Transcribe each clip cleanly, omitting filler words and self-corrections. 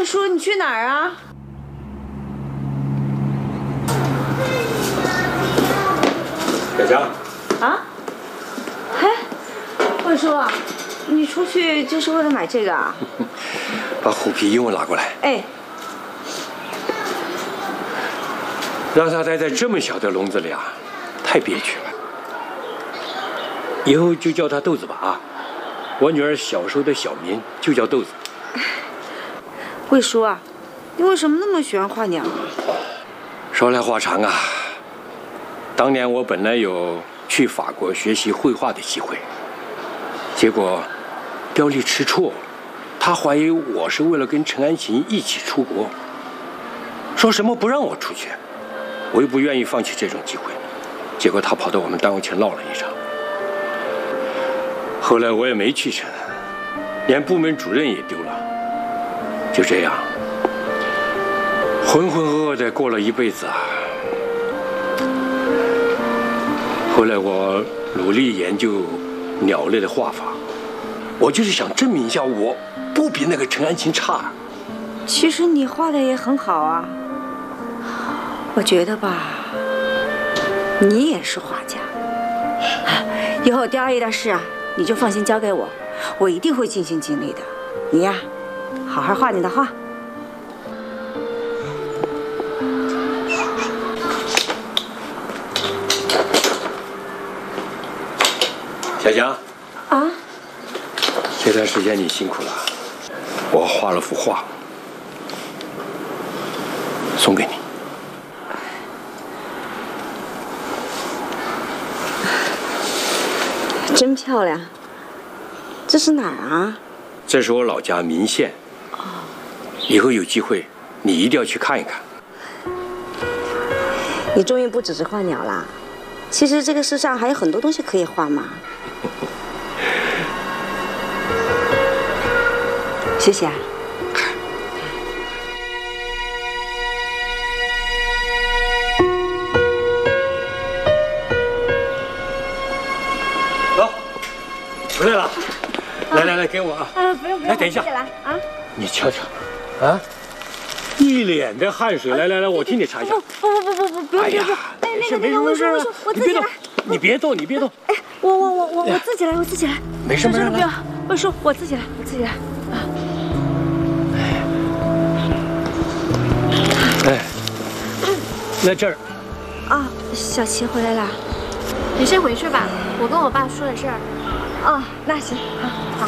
慧叔，你去哪儿啊？ 小强。 啊？嘿，慧叔，你出去就是为了买这个啊？ 把虎皮鹦鹉拿过来。 哎。 让它待在这么小的笼子里啊，太憋屈了。以后就叫它豆子吧啊！我女儿小时候的小名就叫豆子。 慧叔啊，你为什么那么喜欢画鸟？ 说来话长啊。当年我本来有去法国学习绘画的机会，结果刁丽吃醋，她怀疑我是为了跟陈安琴一起出国，说什么不让我出去。我又不愿意放弃这种机会，结果他跑到我们单位去闹了一场。后来我也没去成，连部门主任也丢了。就这样，浑浑噩噩的过了一辈子啊。后来我努力研究鸟类的画法，我就是想证明一下我不比那个陈安琴差。 其实你画的也很好啊。我觉得吧，你也是画家。以后刁阿姨的事啊，你就放心交给我，我一定会尽心尽力的。你呀，好好画你的画。 小强。 啊？ 这段时间你辛苦了，我画了幅画，送给你。 真漂亮，这是哪儿啊？ 这是我老家岷县。以后有机会，你一定要去看一看。 你终于不只是画鸟啦，其实这个世上还有很多东西可以画嘛。谢谢啊。 回来了，来，给我啊！ 不用， 来，等一下， 来啊！ 你瞧瞧，啊，一脸的汗水，来，我替你擦一下。 不用，那个，我说，我自己来。 你别动。 哎，我自己来， 没事， 不用，我说我自己来啊。 哎，那这儿。 啊，小琪回来了。 你先回去吧，我跟我爸说点事儿。 哦，那行，好。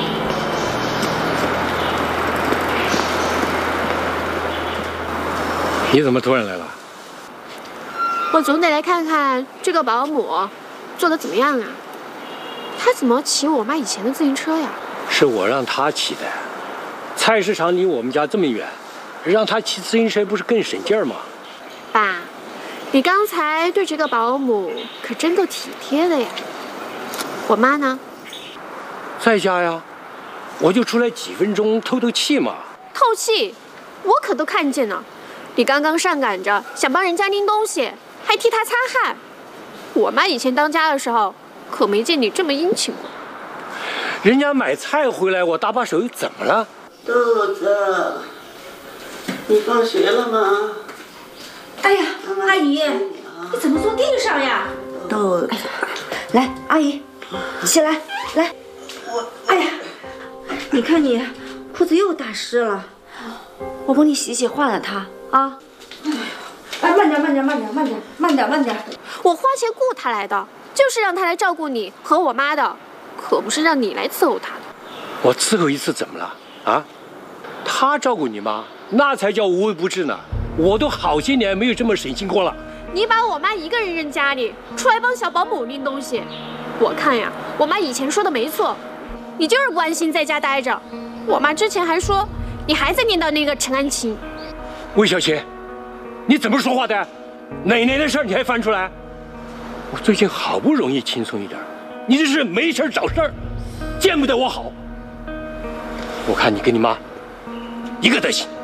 你怎么突然来了？ 我总得来看看这个保姆做的怎么样啊？他怎么骑我妈以前的自行车呀？ 是我让他骑的。菜市场离我们家这么远，让他骑自行车不是更省劲儿吗？ 爸，你刚才对这个保姆可真够体贴的呀。我妈呢？ 在家呀，我就出来几分钟透气嘛。 透气？我可都看见了。你刚刚上赶着想帮人家拎东西，还替她擦汗。我妈以前当家的时候，可没见你这么殷勤过。 人家买菜回来，我搭把手又怎么了？ 豆子，你放学了吗？ 哎呀，阿姨，你怎么坐地上呀？ 豆子， 来，阿姨，起来，来。哎呀，你看你裤子又打湿了，我帮你洗换了它啊。哎，慢点。 我花钱雇他来的，就是让他来照顾你和我妈的，可不是让你来伺候他的。 我伺候一次怎么了啊？他照顾你妈，那才叫无微不至呢。我都好些年没有这么省心过了。 你把我妈一个人扔家里，出来帮小保姆拎东西，我看呀，我妈以前说的没错，你就是关心在家待着。我妈之前还说你还在念叨那个陈安琴。 魏小琴，你怎么说话的？奶奶的事儿你还翻出来？我最近好不容易轻松一点，你这是没事找事儿，见不得我好。我看你跟你妈一个德行。